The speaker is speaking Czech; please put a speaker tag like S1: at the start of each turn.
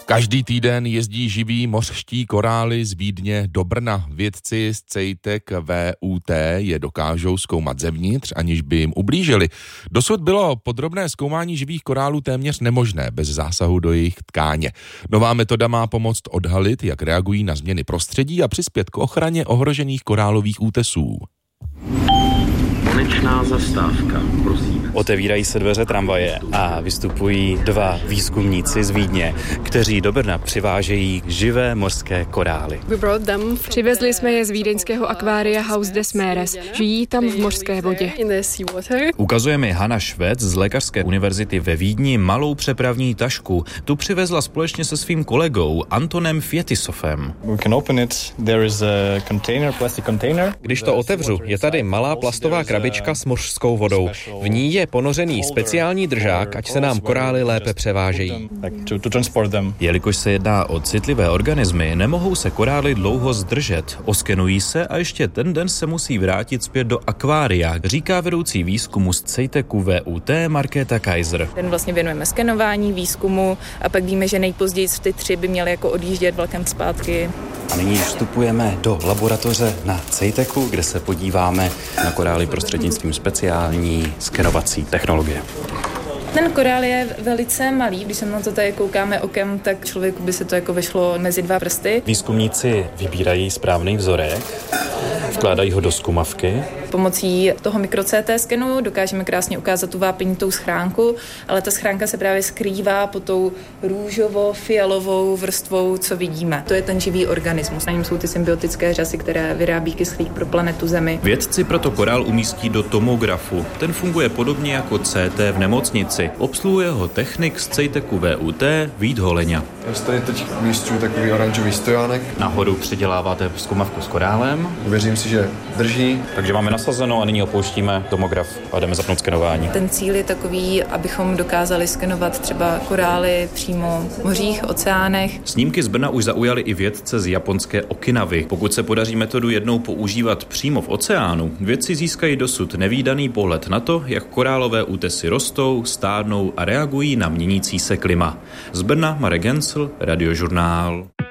S1: Každý týden jezdí živí mořští korály z Vídně do Brna. Vědci z CEITEC VUT je dokážou zkoumat zevnitř, aniž by jim ublížili. Dosud bylo podrobné zkoumání živých korálů téměř nemožné bez zásahu do jejich tkáně. Nová metoda má pomoct odhalit, jak reagují na změny prostředí a přispět k ochraně ohrožených korálových útesů.
S2: Konečná zastávka, prosím.
S3: Otevírají se dveře tramvaje a vystupují dva výzkumníci z Vídně, kteří do Brna přivážejí živé mořské korály.
S4: Přivezli jsme je z vídeňského akvária Haus des Meeres. Žijí tam v mořské vodě.
S3: Ukazuje mi Hanna Švec z Lékařské univerzity ve Vídni malou přepravní tašku. Tu přivezla společně se svým kolegou Antonem Fietisofem.
S5: Když to otevřu, je tady malá plastová krabička s mořskou vodou. V ní je ponořený speciální držák, ať se nám korály lépe převážejí.
S3: Jelikož se jedná o citlivé organismy, nemohou se korály dlouho zdržet. Oskenují se a ještě ten den se musí vrátit zpět do akvária, říká vedoucí výzkumu z CEITECu VUT Markéta Kaiser.
S6: Ten vlastně věnujeme skenování, výzkumu a pak víme, že nejpozději ty 3 by měly jako odjíždět vlakem zpátky.
S3: A nyní vstupujeme do laboratoře na CEITECu, kde se podíváme na korály prostřednictvím speciální skenovací technologie.
S6: Ten korál je velice malý, když se na to tady koukáme okem, tak člověku by se to jako vešlo mezi 2 prsty.
S3: Výzkumníci vybírají správný vzorek, vkládají ho do zkumavky.
S6: Pomocí toho mikro-CT skenu dokážeme krásně ukázat tu vápenitou schránku, ale ta schránka se právě skrývá pod tou růžovo-fialovou vrstvou, co vidíme. To je ten živý organismus. Na něm jsou ty symbiotické řasy, které vyrábí kyslík pro planetu Zemi.
S3: Vědci proto korál umístí do tomografu. Ten funguje podobně jako CT v nemocnici. Obsluhuje ho technik z CEITECu VUT Vít Holeňa.
S7: Já tady teď umísťuji takový oranžový stojánek.
S3: Nahoru přiděláváte zkumavku s korálem.
S7: Uvěřím si, že drží.
S3: Takže máme nasazeno a nyní opouštíme tomograf a jdeme zapnout skenování.
S6: Ten cíl je takový, abychom dokázali skenovat třeba korály přímo v mořích, oceánech.
S3: Snímky z Brna už zaujali i vědce z japonské Okinavy. Pokud se podaří metodu jednou používat přímo v oceánu, vědci získají dosud nevídaný pohled na to, jak korálové útesy rostou, stárnou a reagují na měnící se klima. Z Brna Marek Gencl, Radiožurnál.